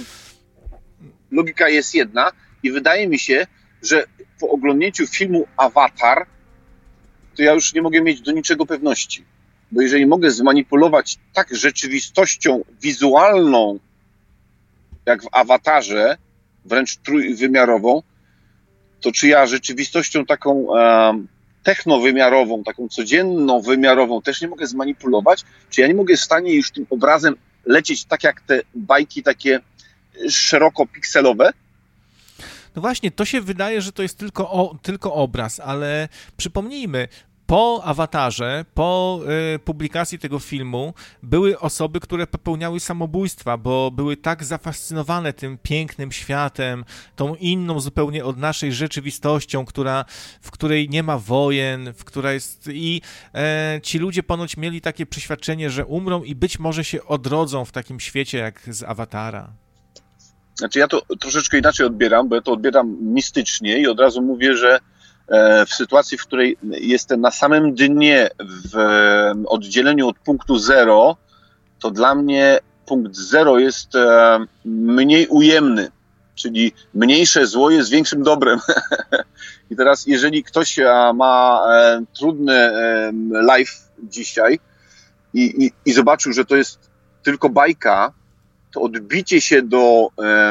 Logika jest jedna i wydaje mi się, że po oglądnięciu filmu Avatar to ja już nie mogę mieć do niczego pewności. Bo jeżeli mogę zmanipulować tak rzeczywistością wizualną, jak w Awatarze, wręcz trójwymiarową, to czy ja rzeczywistością taką technowymiarową, taką codzienną wymiarową też nie mogę zmanipulować? Czy ja nie mogę w stanie już tym obrazem lecieć tak jak te bajki takie szeroko pikselowe? No właśnie, to się wydaje, że to jest tylko obraz, ale przypomnijmy, po Awatarze, po publikacji tego filmu były osoby, które popełniały samobójstwa, bo były tak zafascynowane tym pięknym światem, tą inną zupełnie od naszej rzeczywistością, w której nie ma wojen, w która jest i ci ludzie ponoć mieli takie przeświadczenie, że umrą i być może się odrodzą w takim świecie jak z Awatara. Znaczy ja to troszeczkę inaczej odbieram, bo ja to odbieram mistycznie i od razu mówię, że w sytuacji, w której jestem na samym dnie w oddzieleniu od punktu zero, to dla mnie punkt zero jest mniej ujemny, czyli mniejsze zło jest większym dobrem. I teraz jeżeli ktoś ma trudny life dzisiaj i zobaczył, że to jest tylko bajka, to odbicie się do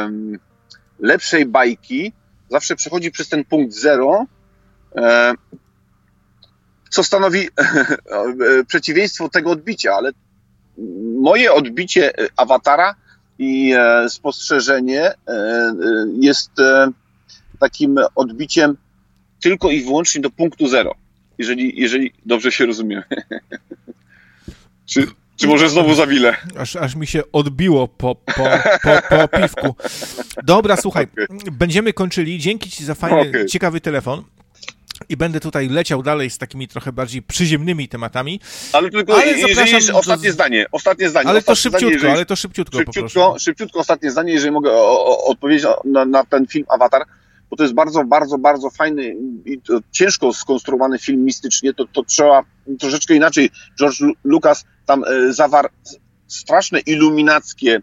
lepszej bajki zawsze przechodzi przez ten punkt zero, co stanowi przeciwieństwo tego odbicia, ale moje odbicie Awatara i spostrzeżenie jest takim odbiciem tylko i wyłącznie do punktu zero, jeżeli dobrze się rozumiem. Czy może znowu zawilę? Aż mi się odbiło po piwku. Dobra, słuchaj, będziemy kończyli. Dzięki ci za fajny, ciekawy telefon. I będę tutaj leciał dalej z takimi trochę bardziej przyziemnymi tematami. Ale tylko jeżeli ostatnie zdanie. Ale to szybciutko poproszę. Szybciutko ostatnie zdanie, jeżeli mogę odpowiedzieć na ten film Avatar, bo to jest bardzo, bardzo, bardzo fajny i ciężko skonstruowany film mistycznie, to trzeba troszeczkę inaczej. George Lucas tam zawarł straszne iluminackie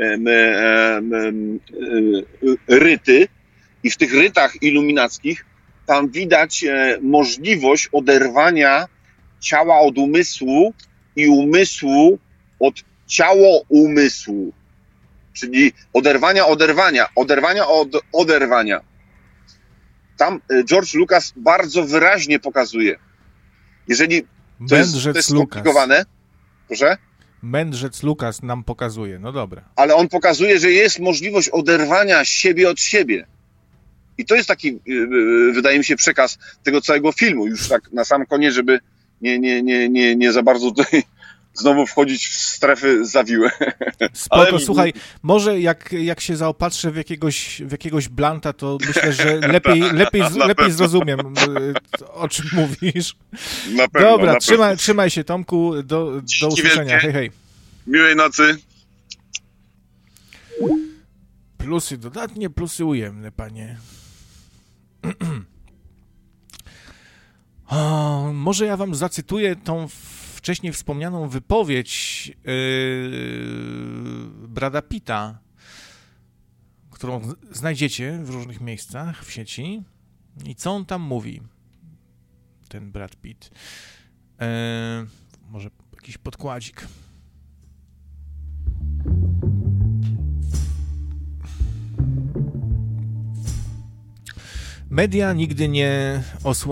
ryty i w tych rytach iluminackich tam widać możliwość oderwania ciała od umysłu i umysłu od ciało-umysłu. Czyli oderwania od oderwania. Tam George Lucas bardzo wyraźnie pokazuje. Jeżeli to jest skomplikowane, proszę? Mędrzec Lucas nam pokazuje, no dobra. Ale on pokazuje, że jest możliwość oderwania siebie od siebie. I to jest taki, wydaje mi się, przekaz tego całego filmu. Już tak na sam koniec, żeby nie za bardzo tutaj znowu wchodzić w strefy zawiłe. Spoko, ale... słuchaj, może jak się zaopatrzę w jakiegoś blanta, to myślę, że lepiej zrozumiem, o czym mówisz. Na pewno, dobra, trzymaj się, Tomku, do usłyszenia. Wielkie. Hej, hej. Miłej nocy. Plusy dodatnie, plusy ujemne, panie. Może ja wam zacytuję tą wcześniej wspomnianą wypowiedź Brada Pitta, którą znajdziecie w różnych miejscach w sieci. I co on tam mówi? ten Brad Pitt. Może jakiś podkładzik. Media nigdy nie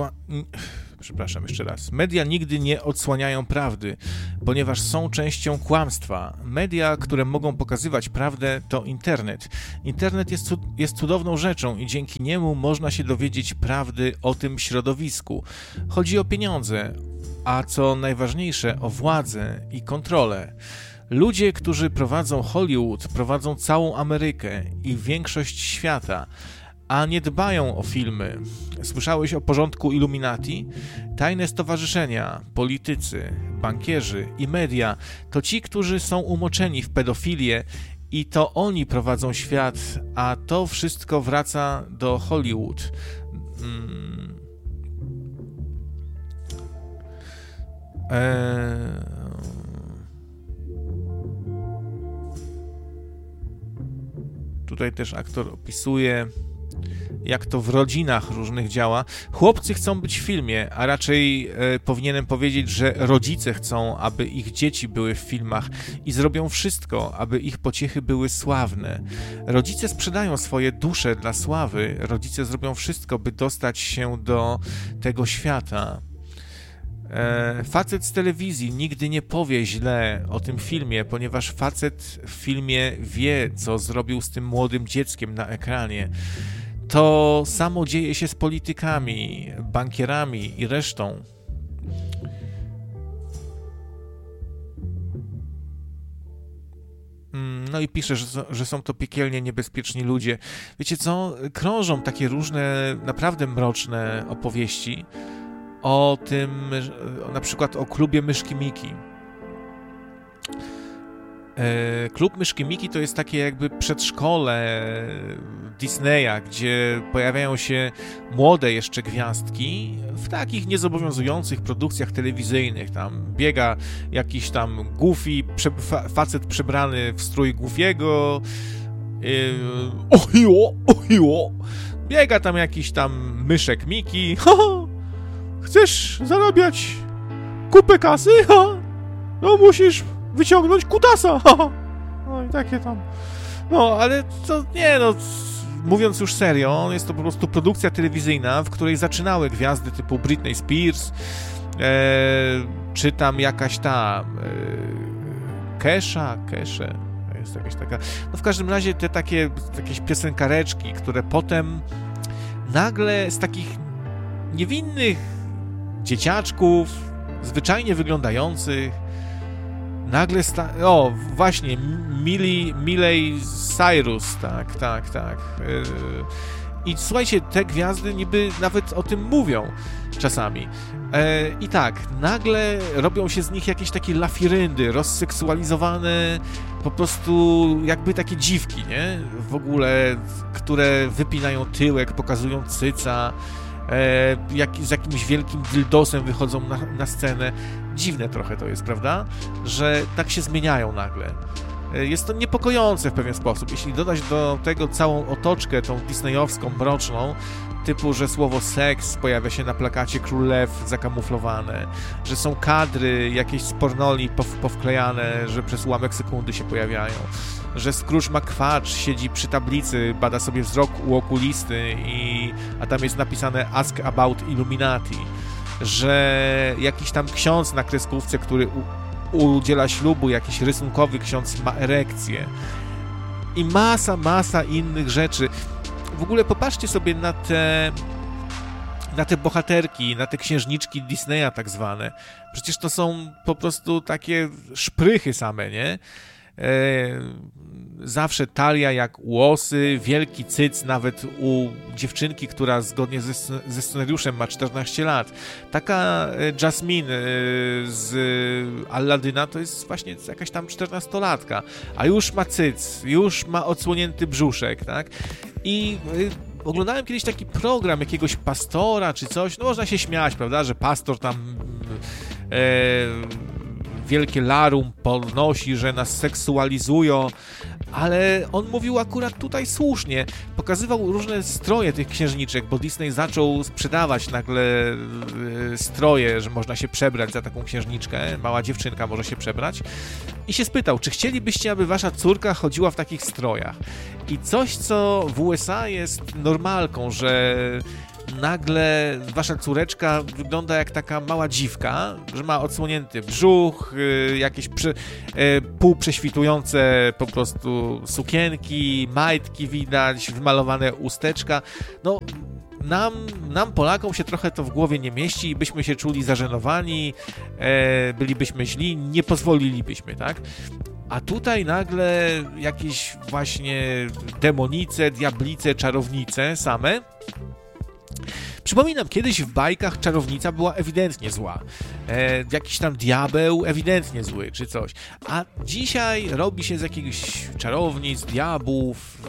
Media nigdy nie odsłaniają prawdy, ponieważ są częścią kłamstwa. Media, które mogą pokazywać prawdę, to internet. Internet jest cudowną rzeczą i dzięki niemu można się dowiedzieć prawdy o tym środowisku. Chodzi o pieniądze, a co najważniejsze, o władzę i kontrolę. Ludzie, którzy prowadzą Hollywood, prowadzą całą Amerykę i większość świata, a nie dbają o filmy. Słyszałeś o porządku Illuminati? Tajne stowarzyszenia, politycy, bankierzy i media to ci, którzy są umoczeni w pedofilię i to oni prowadzą świat, a to wszystko wraca do Hollywood. Tutaj też aktor opisuje, jak to w rodzinach różnych działa. Chłopcy chcą być w filmie, a raczej powinienem powiedzieć, że rodzice chcą, aby ich dzieci były w filmach i zrobią wszystko, aby ich pociechy były sławne. Rodzice sprzedają swoje dusze dla sławy, rodzice zrobią wszystko, by dostać się do tego świata. Facet z telewizji nigdy nie powie źle o tym filmie, ponieważ facet w filmie wie, co zrobił z tym młodym dzieckiem na ekranie. To samo dzieje się z politykami, bankierami i resztą. No i pisze, że są to piekielnie niebezpieczni ludzie. Wiecie co? Krążą takie różne, naprawdę mroczne opowieści o tym, na przykład o klubie Myszki Miki. Klub Myszki Miki to jest takie jakby przedszkole Disneya, gdzie pojawiają się młode jeszcze gwiazdki w takich niezobowiązujących produkcjach telewizyjnych. Tam biega jakiś tam Goofy, facet przebrany w strój Goofy'ego. Ohiło! Biega tam jakiś tam myszek Miki. Chcesz zarabiać kupę kasy? No musisz wyciągnąć kutasa. No i takie tam. No, ale to nie, no, mówiąc już serio, jest to po prostu produkcja telewizyjna, w której zaczynały gwiazdy typu Britney Spears, czy tam jakaś ta Kesha, jest jakaś taka, no w każdym razie te takie jakieś piosenkareczki, które potem nagle z takich niewinnych dzieciaczków, zwyczajnie wyglądających, nagle właśnie, Miley Cyrus, tak. I słuchajcie, te gwiazdy niby nawet o tym mówią czasami. I tak, nagle robią się z nich jakieś takie lafiryndy, rozseksualizowane, po prostu jakby takie dziwki, nie? W ogóle, które wypinają tyłek, pokazują cyca, z jakimś wielkim dildosem wychodzą na scenę. Dziwne trochę to jest, prawda? Że tak się zmieniają nagle. Jest to niepokojące w pewien sposób. Jeśli dodać do tego całą otoczkę, tą disneyowską, mroczną, typu, że słowo seks pojawia się na plakacie Król Lew zakamuflowane, że są kadry jakieś z pornoli powklejane, że przez ułamek sekundy się pojawiają, że Scrooge McQuatch siedzi przy tablicy, bada sobie wzrok u okulisty, a tam jest napisane Ask about Illuminati, że jakiś tam ksiądz na kreskówce, który udziela ślubu, jakiś rysunkowy ksiądz ma erekcję i masa innych rzeczy. W ogóle popatrzcie sobie na te bohaterki, na te księżniczki Disneya tak zwane. Przecież to są po prostu takie szprychy same, nie? Zawsze talia jak łosy, wielki cyc nawet u dziewczynki, która zgodnie ze scenariuszem ma 14 lat. Taka Jasmine z Aladyna to jest właśnie jakaś tam 14-latka, a już ma cyc, już ma odsłonięty brzuszek, tak? I oglądałem kiedyś taki program jakiegoś pastora czy coś, no można się śmiać, prawda, że pastor tam wielkie larum podnosi, że nas seksualizują, Ale on mówił akurat tutaj słusznie. Pokazywał różne stroje tych księżniczek, bo Disney zaczął sprzedawać nagle stroje, że można się przebrać za taką księżniczkę, mała dziewczynka może się przebrać. I się spytał, czy chcielibyście, aby wasza córka chodziła w takich strojach? I coś, co w USA jest normalką, że nagle wasza córeczka wygląda jak taka mała dziwka, że ma odsłonięty brzuch, jakieś półprześwitujące po prostu sukienki, majtki widać, wymalowane usteczka. No, nam Polakom się trochę to w głowie nie mieści i byśmy się czuli zażenowani, bylibyśmy źli, nie pozwolilibyśmy, tak? A tutaj nagle jakieś właśnie demonice, diablice, czarownice same. Przypominam, kiedyś w bajkach czarownica była ewidentnie zła. Jakiś tam diabeł ewidentnie zły, czy coś. A dzisiaj robi się z jakichś czarownic, diabłów,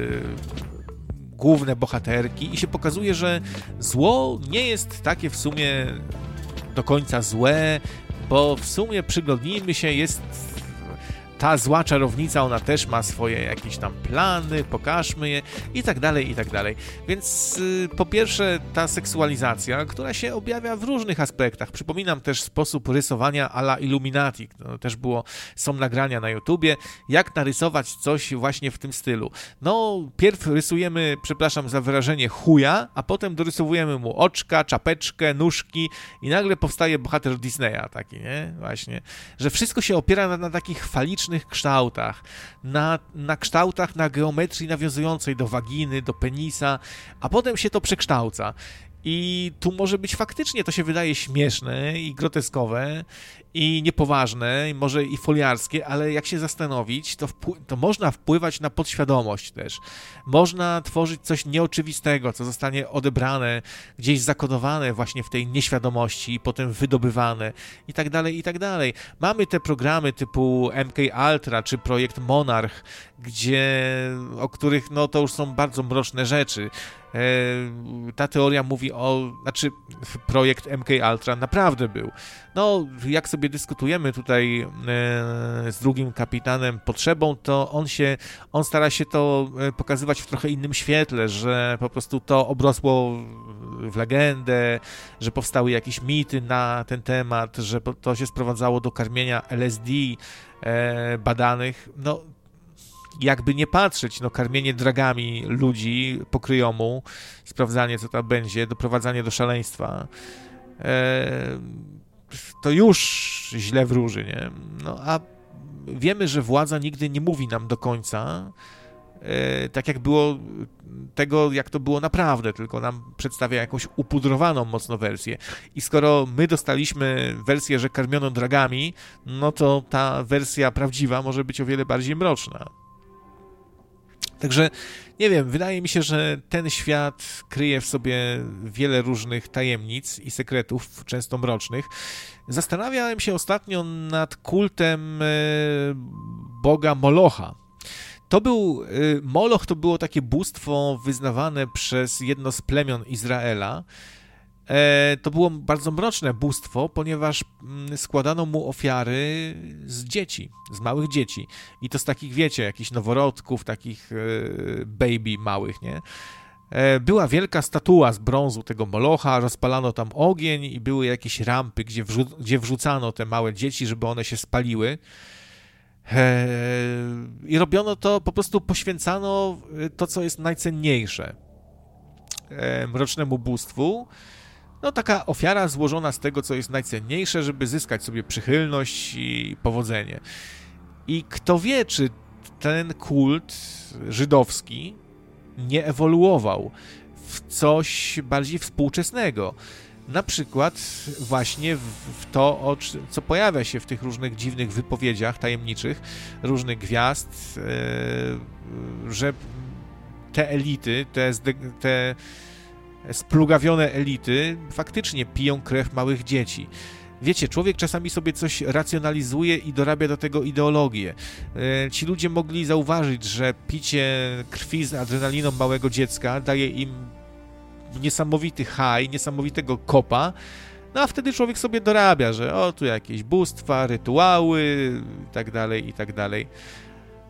główne bohaterki i się pokazuje, że zło nie jest takie w sumie do końca złe, bo w sumie przyglądnijmy się, jest ta zła czarownica, ona też ma swoje jakieś tam plany, pokażmy je i tak dalej, i tak dalej. Więc po pierwsze ta seksualizacja, która się objawia w różnych aspektach. Przypominam też sposób rysowania a la Illuminati. To też są nagrania na YouTubie, jak narysować coś właśnie w tym stylu. No, pierw rysujemy, przepraszam za wyrażenie, chuja, a potem dorysowujemy mu oczka, czapeczkę, nóżki i nagle powstaje bohater Disneya taki, nie? Właśnie. Że wszystko się opiera na takich falicznych kształtach, na kształtach, na geometrii nawiązującej do waginy, do penisa, a potem się to przekształca. I tu może być faktycznie, to się wydaje śmieszne i groteskowe i niepoważne, i może i foliarskie, ale jak się zastanowić, to można wpływać na podświadomość też. Można tworzyć coś nieoczywistego, co zostanie odebrane, gdzieś zakodowane właśnie w tej nieświadomości i potem wydobywane i tak dalej, i tak dalej. Mamy te programy typu MK Ultra czy projekt Monarch, o których no to już są bardzo mroczne rzeczy. Ta teoria mówi projekt MK Ultra naprawdę był. No, jak sobie dyskutujemy tutaj z drugim kapitanem Potrzebą, to on stara się to pokazywać w trochę innym świetle, że po prostu to obrosło w legendę, że powstały jakieś mity na ten temat, że to się sprowadzało do karmienia LSD badanych. No, jakby nie patrzeć, no karmienie dragami ludzi po kryjomu, sprawdzanie co tam będzie, doprowadzanie do szaleństwa, to już źle wróży, nie? No a wiemy, że władza nigdy nie mówi nam do końca, tak jak było tego, jak to było naprawdę, tylko nam przedstawia jakąś upudrowaną mocno wersję. I skoro my dostaliśmy wersję, że karmiono dragami, no to ta wersja prawdziwa może być o wiele bardziej mroczna. Także, nie wiem, wydaje mi się, że ten świat kryje w sobie wiele różnych tajemnic i sekretów, często mrocznych. Zastanawiałem się ostatnio nad kultem boga Molocha. Moloch to było takie bóstwo wyznawane przez jedno z plemion Izraela. To było bardzo mroczne bóstwo, ponieważ składano mu ofiary z dzieci, z małych dzieci. I to z takich, wiecie, jakichś noworodków, takich baby małych, nie? Była wielka statua z brązu tego Molocha, rozpalano tam ogień i były jakieś rampy, gdzie wrzucano te małe dzieci, żeby one się spaliły. I robiono to, po prostu poświęcano to, co jest najcenniejsze mrocznemu bóstwu. No taka ofiara złożona z tego, co jest najcenniejsze, żeby zyskać sobie przychylność i powodzenie. I kto wie, czy ten kult żydowski nie ewoluował w coś bardziej współczesnego. Na przykład właśnie w to, co pojawia się w tych różnych dziwnych wypowiedziach tajemniczych, różnych gwiazd, że te elity, te splugawione elity faktycznie piją krew małych dzieci. Wiecie, człowiek czasami sobie coś racjonalizuje i dorabia do tego ideologię. Ci ludzie mogli zauważyć, że picie krwi z adrenaliną małego dziecka daje im niesamowity high, niesamowitego kopa, no a wtedy człowiek sobie dorabia, że tu jakieś bóstwa, rytuały i tak dalej, i tak dalej.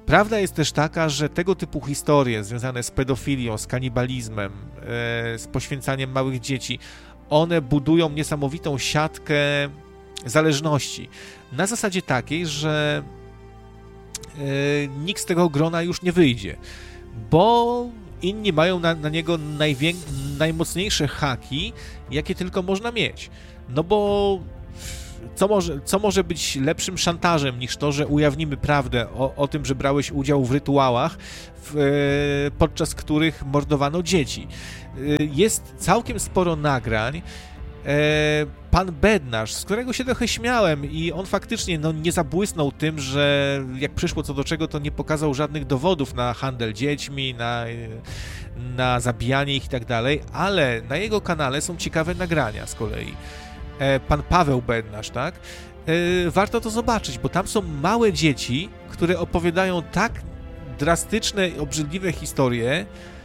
Prawda jest też taka, że tego typu historie związane z pedofilią, z kanibalizmem, z poświęcaniem małych dzieci, one budują niesamowitą siatkę zależności. Na zasadzie takiej, że nikt z tego grona już nie wyjdzie, bo inni mają na niego najmocniejsze haki, jakie tylko można mieć. No bo co może być lepszym szantażem niż to, że ujawnimy prawdę o tym, że brałeś udział w rytuałach, podczas których mordowano dzieci. Jest całkiem sporo nagrań. Pan Bednarz, z którego się trochę śmiałem i on faktycznie nie zabłysnął tym, że jak przyszło co do czego, to nie pokazał żadnych dowodów na handel dziećmi, na zabijanie ich i tak dalej, ale na jego kanale są ciekawe nagrania z kolei. Pan Paweł Bednarz, tak? Warto to zobaczyć, bo tam są małe dzieci, które opowiadają tak drastyczne i obrzydliwe historie.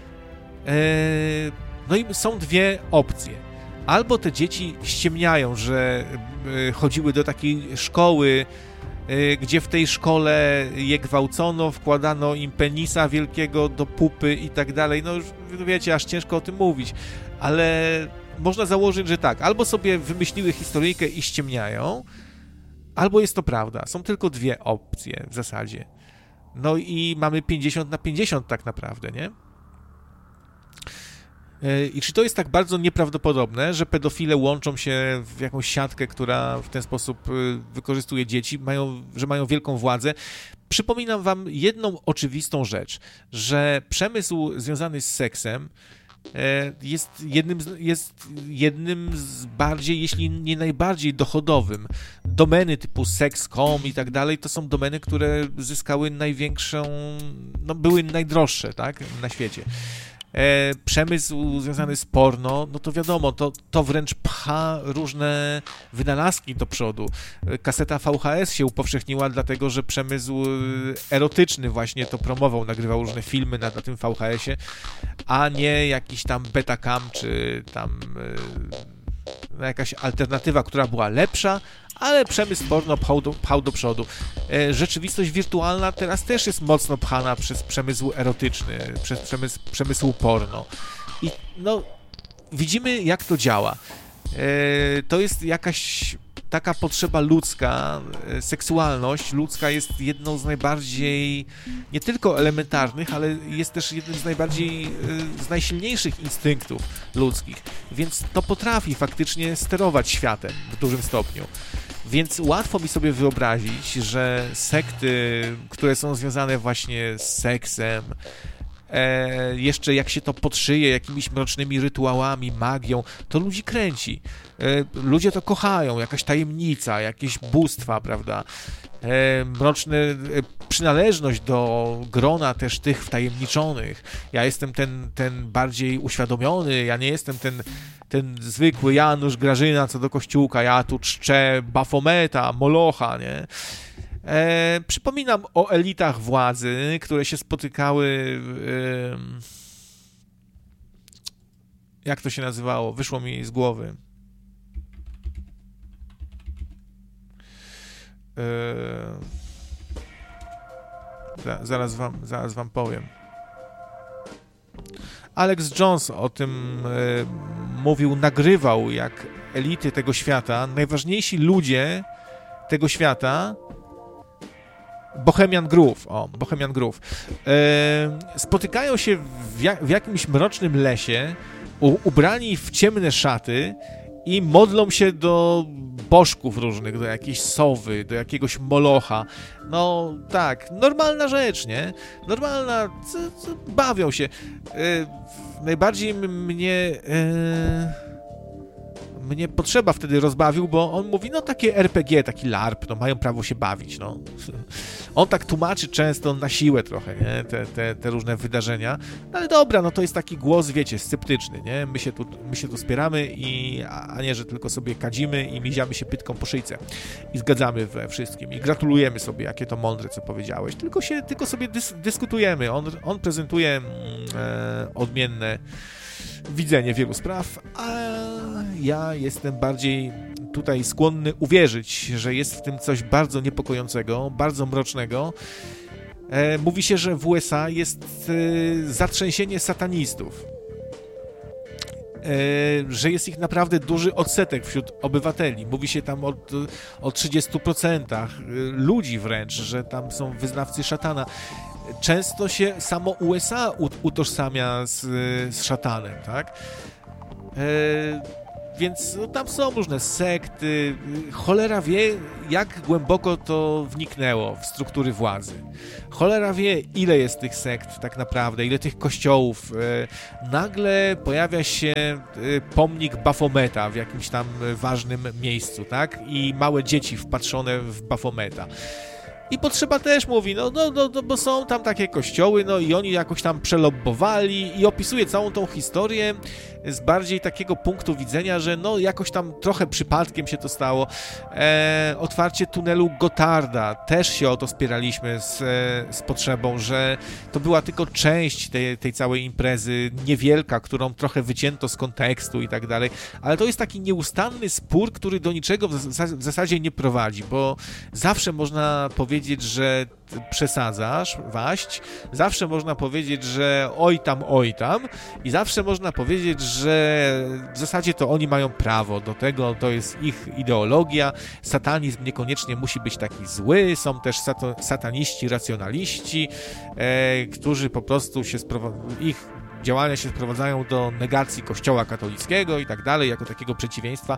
No i są dwie opcje. Albo te dzieci ściemniają, że chodziły do takiej szkoły, gdzie w tej szkole je gwałcono, wkładano im penisa wielkiego do pupy i tak dalej. No już wiecie, aż ciężko o tym mówić, ale można założyć, że tak, albo sobie wymyśliły historyjkę i ściemniają, albo jest to prawda. Są tylko dwie opcje w zasadzie. No i mamy 50/50 tak naprawdę, nie? I czy to jest tak bardzo nieprawdopodobne, że pedofile łączą się w jakąś siatkę, która w ten sposób wykorzystuje dzieci, że mają wielką władzę? Przypominam wam jedną oczywistą rzecz, że przemysł związany z seksem jest jednym z bardziej, jeśli nie najbardziej dochodowym. Domeny typu sex.com i tak dalej, to są domeny, które zyskały największą, były najdroższe, tak, na świecie. Przemysł związany z porno, no to wiadomo, to wręcz pcha różne wynalazki do przodu. Kaseta VHS się upowszechniła dlatego, że przemysł erotyczny właśnie to promował, nagrywał różne filmy na tym VHS-ie, a nie jakiś tam Betacam, czy tam jakaś alternatywa, która była lepsza, ale przemysł porno pchał do przodu. Rzeczywistość wirtualna teraz też jest mocno pchana przez przemysł erotyczny, przez przemysł porno. I widzimy, jak to działa. To jest jakaś taka potrzeba ludzka, seksualność ludzka jest jedną z najbardziej, nie tylko elementarnych, ale jest też jednym z najsilniejszych instynktów ludzkich, więc to potrafi faktycznie sterować światem w dużym stopniu. Więc łatwo mi sobie wyobrazić, że sekty, które są związane właśnie z seksem, jeszcze jak się to podszyje jakimiś mrocznymi rytuałami, magią, to ludzi kręci. Ludzie to kochają, jakaś tajemnica, jakieś bóstwa, prawda? Mroczne przynależność do grona też tych wtajemniczonych. Ja jestem ten bardziej uświadomiony, ja nie jestem ten zwykły Janusz Grażyna co do kościółka, ja tu czczę Bafometa, Molocha, nie? Przypominam o elitach władzy, które się spotykały, jak to się nazywało? Wyszło mi z głowy. Zaraz wam powiem. Alex Jones o tym mówił, nagrywał, jak elity tego świata, najważniejsi ludzie tego świata, Bohemian Grove, spotykają się w jakimś mrocznym lesie, ubrani w ciemne szaty i modlą się do bożków różnych, do jakiejś sowy, do jakiegoś molocha. No tak, normalna rzecz, nie? Normalna, bawią się. Najbardziej mnie potrzeba wtedy rozbawił, bo on mówi, takie RPG, taki LARP, mają prawo się bawić, On tak tłumaczy często na siłę trochę, nie? Te różne wydarzenia, ale dobra, to jest taki głos, wiecie, sceptyczny, nie? My się tu spieramy, a nie, że tylko sobie kadzimy i miziamy się pytką po szyjce i zgadzamy we wszystkim i gratulujemy sobie, jakie to mądre, co powiedziałeś, tylko sobie dyskutujemy, on prezentuje odmienne widzenie wielu spraw, a ja jestem bardziej tutaj skłonny uwierzyć, że jest w tym coś bardzo niepokojącego, bardzo mrocznego Mówi się, że w USA jest zatrzęsienie satanistów. Że jest ich naprawdę duży odsetek wśród obywateli. Mówi się tam o 30% ludzi wręcz, że tam są wyznawcy szatana. Często się samo USA utożsamia z szatanem, tak? Więc no, tam są różne sekty. Cholera wie, jak głęboko to wniknęło w struktury władzy. Cholera wie, ile jest tych sekt tak naprawdę, ile tych kościołów. Nagle pojawia się pomnik Bafometa w jakimś tam ważnym miejscu, tak? I małe dzieci wpatrzone w Bafometa. I potrzeba też mówi, no, bo są tam takie kościoły, no i oni jakoś tam przelobbowali i opisuje całą tą historię z bardziej takiego punktu widzenia, że no jakoś tam trochę przypadkiem się to stało. Otwarcie tunelu Gotarda, też się o to spieraliśmy z potrzebą, że to była tylko część tej całej imprezy, niewielka, którą trochę wycięto z kontekstu i tak dalej, ale to jest taki nieustanny spór, który do niczego w zasadzie nie prowadzi, bo zawsze można powiedzieć, że przesadzasz, waść, zawsze można powiedzieć, że oj tam i zawsze można powiedzieć, że w zasadzie to oni mają prawo do tego, to jest ich ideologia, satanizm niekoniecznie musi być taki zły, są też sataniści, racjonaliści, którzy po prostu ich działania się sprowadzają do negacji Kościoła katolickiego i tak dalej, jako takiego przeciwieństwa.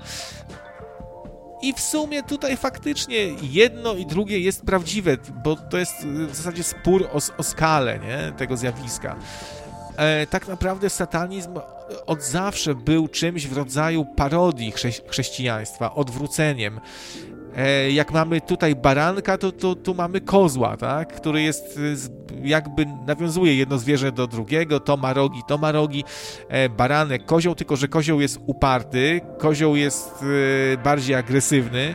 I w sumie tutaj faktycznie jedno i drugie jest prawdziwe, bo to jest w zasadzie spór o skalę, nie, tego zjawiska. Tak naprawdę satanizm od zawsze był czymś w rodzaju parodii chrześcijaństwa, odwróceniem. Jak mamy tutaj baranka, to mamy kozła, tak? Który jest jakby nawiązuje jedno zwierzę do drugiego, to ma rogi, baranek, kozioł, tylko że kozioł jest uparty, kozioł jest bardziej agresywny.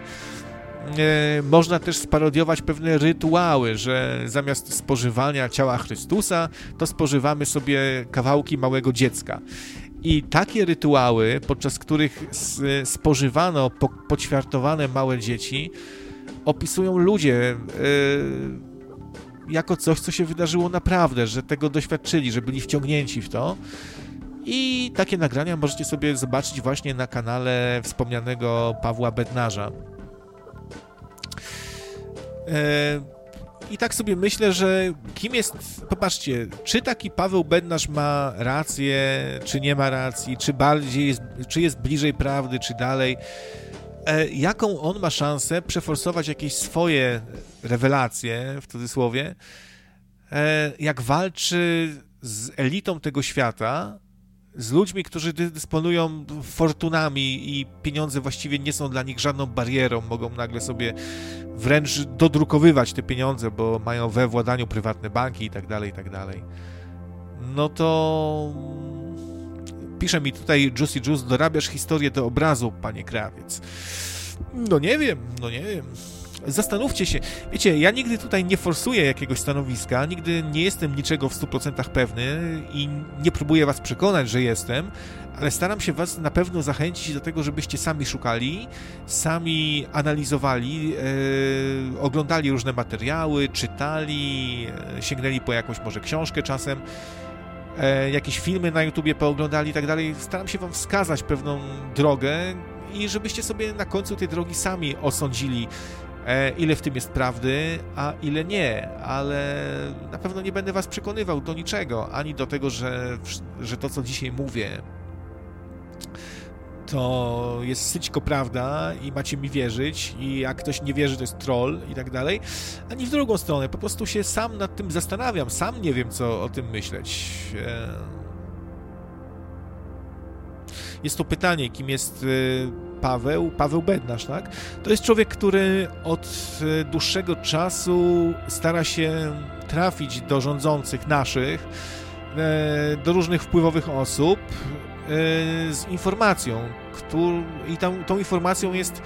Można też sparodiować pewne rytuały, że zamiast spożywania ciała Chrystusa, to spożywamy sobie kawałki małego dziecka. I takie rytuały, podczas których spożywano poćwiartowane małe dzieci, opisują ludzie jako coś, co się wydarzyło naprawdę, że tego doświadczyli, że byli wciągnięci w to. I takie nagrania możecie sobie zobaczyć właśnie na kanale wspomnianego Pawła Bednarza. I tak sobie myślę, że kim jest, popatrzcie, czy taki Paweł Bednarz ma rację, czy nie ma racji, czy jest bliżej prawdy, czy dalej, jaką on ma szansę przeforsować jakieś swoje rewelacje, w cudzysłowie, jak walczy z elitą tego świata, z ludźmi, którzy dysponują fortunami i pieniądze właściwie nie są dla nich żadną barierą, mogą nagle sobie wręcz dodrukowywać te pieniądze, bo mają we władaniu prywatne banki i tak dalej. No to pisze mi tutaj Juicy Juice, dorabiasz historię do obrazu, panie Krawiec. No nie wiem. Zastanówcie się. Wiecie, ja nigdy tutaj nie forsuję jakiegoś stanowiska, nigdy nie jestem niczego w 100% pewny i nie próbuję was przekonać, że jestem, ale staram się was na pewno zachęcić do tego, żebyście sami szukali, sami analizowali, oglądali różne materiały, czytali, sięgnęli po jakąś może książkę czasem, jakieś filmy na YouTubie pooglądali i tak dalej. Staram się wam wskazać pewną drogę i żebyście sobie na końcu tej drogi sami osądzili, ile w tym jest prawdy, a ile nie, ale na pewno nie będę was przekonywał do niczego, ani do tego, że to, co dzisiaj mówię, to jest syćko prawda i macie mi wierzyć i jak ktoś nie wierzy, to jest troll i tak dalej, ani w drugą stronę, po prostu się sam nad tym zastanawiam, sam nie wiem, co o tym myśleć. Jest to pytanie, kim jest Paweł Bednarz, tak? To jest człowiek, który od dłuższego czasu stara się trafić do rządzących naszych, do różnych wpływowych osób z informacją, i tą informacją jest,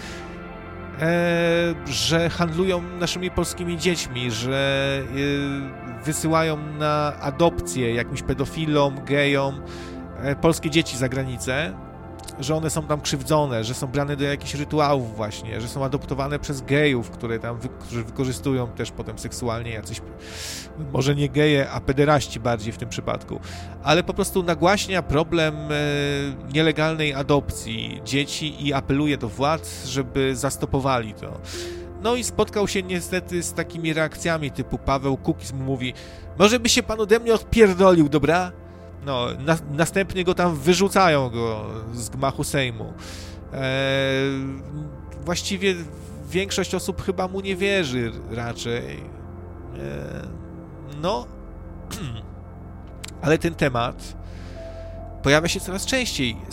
że handlują naszymi polskimi dziećmi, że wysyłają na adopcję jakimś pedofilom, gejom polskie dzieci za granicę że one są tam krzywdzone, że są brane do jakichś rytuałów właśnie, że są adoptowane przez gejów, którzy wykorzystują też potem seksualnie jacyś, może nie geje, a pederaści bardziej w tym przypadku, ale po prostu nagłaśnia problem nielegalnej adopcji dzieci i apeluje do władz, żeby zastopowali to. No i spotkał się niestety z takimi reakcjami typu Paweł Kukiz mu mówi: może by się pan ode mnie odpierdolił, dobra? No, następnie go tam wyrzucają z gmachu Sejmu. Właściwie większość osób chyba mu nie wierzy raczej. No, ale ten temat pojawia się coraz częściej.